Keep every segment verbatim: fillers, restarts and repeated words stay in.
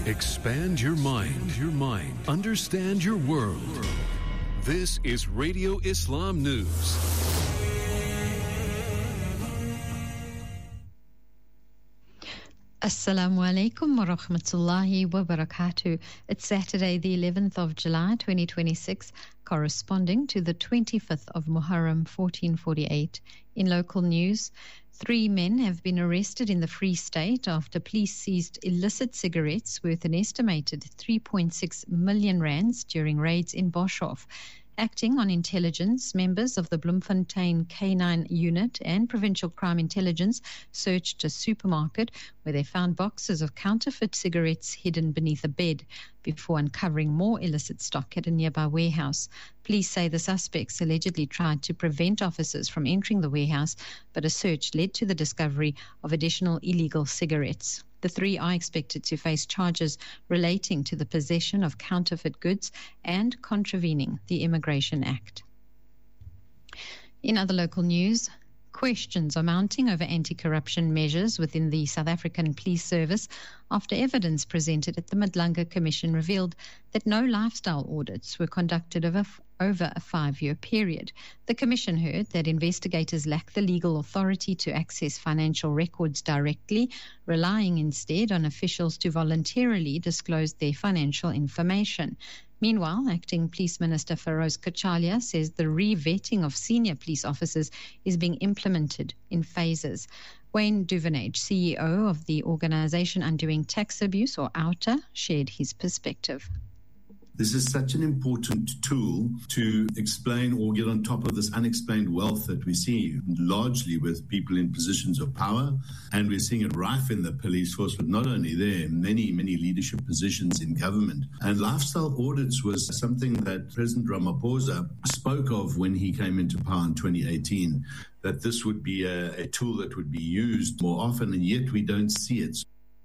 Expand your mind, your mind. Understand your world. This is Radio Islam News. Assalamu alaikum wa rahmatullahi wa barakatuh. It's Saturday, the eleventh of July, twenty twenty-six, corresponding to the twenty-fifth of Muharram, fourteen forty-eight. In local news, three men have been arrested in the Free State after police seized illicit cigarettes worth an estimated three point six million rands during raids in Boshoff. Acting on intelligence, members of the Bloemfontein K nine unit and Provincial Crime Intelligence searched a supermarket where they found boxes of counterfeit cigarettes hidden beneath a bed before uncovering more illicit stock at a nearby warehouse. Police say the suspects allegedly tried to prevent officers from entering the warehouse, but a search led to the discovery of additional illegal cigarettes. The three are expected to face charges relating to the possession of counterfeit goods and contravening the Immigration Act. In other local news, questions are mounting over anti-corruption measures within the South African Police Service after evidence presented at the Madlanga Commission revealed that no lifestyle audits were conducted over, over a five-year period. The Commission heard that investigators lack the legal authority to access financial records directly, relying instead on officials to voluntarily disclose their financial information. Meanwhile, Acting Police Minister Feroz Kachalia says the re-vetting of senior police officers is being implemented in phases. Wayne Duvenage, C E O of the organisation Undoing Tax Abuse, or OUTA, shared his perspective. This is such an important tool to explain or get on top of this unexplained wealth that we see largely with people in positions of power. And we're seeing it rife in the police force, but not only there, many, many leadership positions in government. And lifestyle audits was something that President Ramaphosa spoke of when he came into power in twenty eighteen, that this would be a, a tool that would be used more often, and yet we don't see it.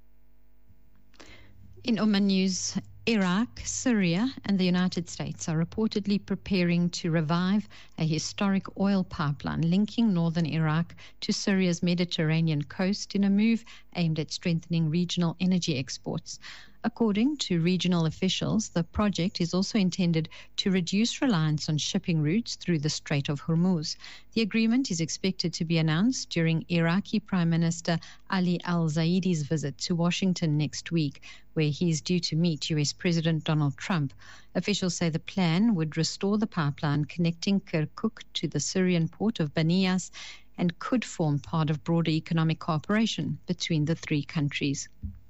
In Oman News, Iraq, Syria, and the United States are reportedly preparing to revive a historic oil pipeline linking northern Iraq to Syria's Mediterranean coast in a move aimed at strengthening regional energy exports. According to regional officials, the project is also intended to reduce reliance on shipping routes through the Strait of Hormuz. The agreement is expected to be announced during Iraqi Prime Minister Ali al-Zaidi's visit to Washington next week, where he is due to meet U S President Donald Trump. Officials say the plan would restore the pipeline connecting Kirkuk to the Syrian port of Banias and could form part of broader economic cooperation between the three countries.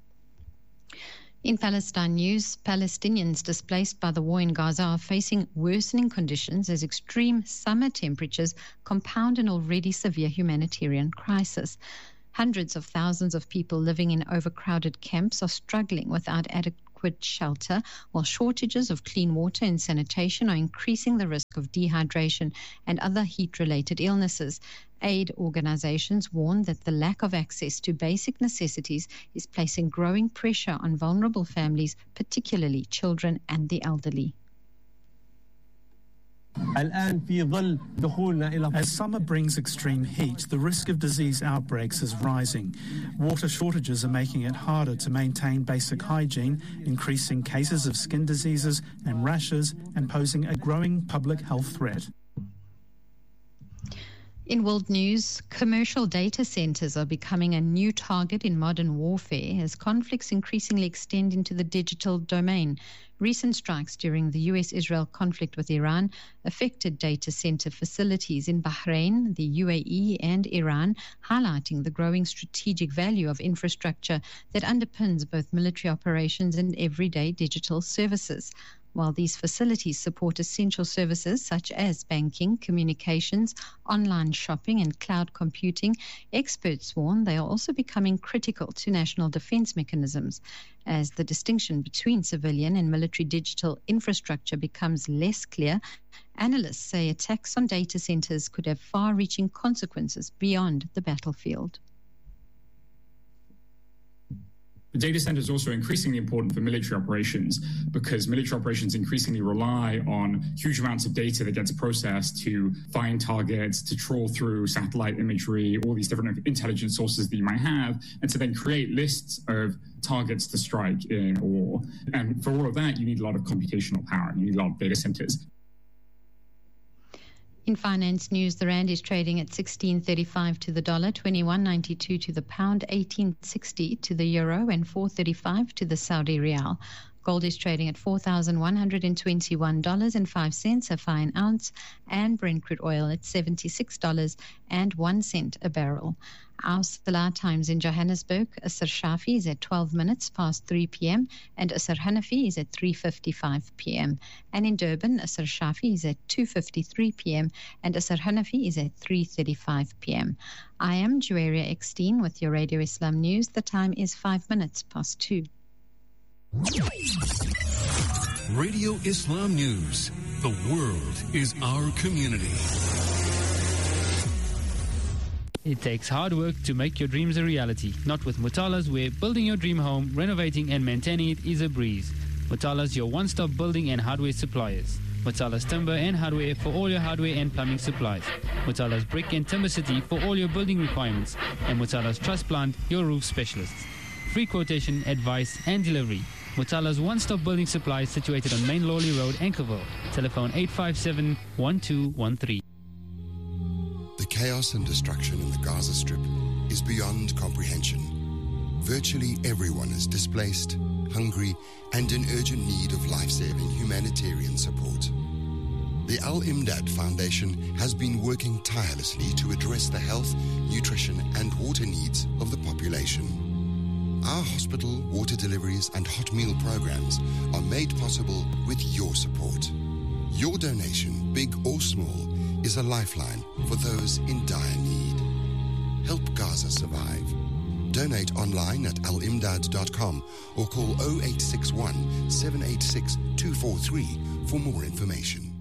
In Palestine news, Palestinians displaced by the war in Gaza are facing worsening conditions as extreme summer temperatures compound an already severe humanitarian crisis. Hundreds of thousands of people living in overcrowded camps are struggling without adequate shelter, while shortages of clean water and sanitation are increasing the risk of dehydration and other heat-related illnesses. Aid organizations warn that the lack of access to basic necessities is placing growing pressure on vulnerable families, particularly children and the elderly. As summer brings extreme heat, the risk of disease outbreaks is rising. Water shortages are making it harder to maintain basic hygiene, increasing cases of skin diseases and rashes, and posing a growing public health threat. In world news, commercial data centers are becoming a new target in modern warfare as conflicts increasingly extend into the digital domain. Recent strikes during the U S-Israel conflict with Iran affected data center facilities in Bahrain, the U A E, and Iran, highlighting the growing strategic value of infrastructure that underpins both military operations and everyday digital services. While these facilities support essential services such as banking, communications, online shopping, and cloud computing, experts warn they are also becoming critical to national defense mechanisms. As the distinction between civilian and military digital infrastructure becomes less clear, analysts say attacks on data centers could have far-reaching consequences beyond the battlefield. The data center is also increasingly important for military operations because military operations increasingly rely on huge amounts of data that gets processed to find targets, to trawl through satellite imagery, all these different intelligence sources that you might have, and to then create lists of targets to strike in a war. And for all of that, you need a lot of computational power. You need a lot of data centers. In finance news, the rand is trading at sixteen thirty-five to the dollar, twenty-one ninety-two to the pound, eighteen sixty to the euro, and four thirty-five to the Saudi rial. Gold is trading at four thousand one hundred twenty-one dollars and five cents a fine ounce, and Brent crude oil at seventy-six dollars and one cent a barrel. Our Salah times in Johannesburg, Asr Shafi is at twelve minutes past three p.m. and Asr Hanafi is at three fifty-five p.m. And in Durban, Asr Shafi is at two fifty-three p.m. and Asr Hanafi is at three thirty-five p.m. I am Juwaria Eckstein with your Radio Islam News. The time is five minutes past two. Radio Islam News. The world is our community. It takes hard work to make your dreams a reality. Not with Mutalas, where building your dream home, renovating and maintaining it is a breeze. Mutalas, your one-stop building and hardware suppliers. Mutalas Timber and Hardware for all your hardware and plumbing supplies. Mutalas Brick and Timber City for all your building requirements. And Mutalas Truss Plant, your roof specialists. Free quotation, advice and delivery. Mutalas one-stop building supplies situated on Main Lawley Road, Anchorville. Telephone eight five seven, one two one three. The chaos and destruction in the Gaza Strip is beyond comprehension. Virtually everyone is displaced, hungry, and in urgent need of life-saving humanitarian support. The Al-Imdad Foundation has been working tirelessly to address the health, nutrition, and water needs of the population. Our hospital, water deliveries, and hot meal programs are made possible with your support. Your donation, big or small, is a lifeline for those in dire need. Help Gaza survive. Donate online at al imdad dot com or call oh eight six one, seven eight six, two four three for more information.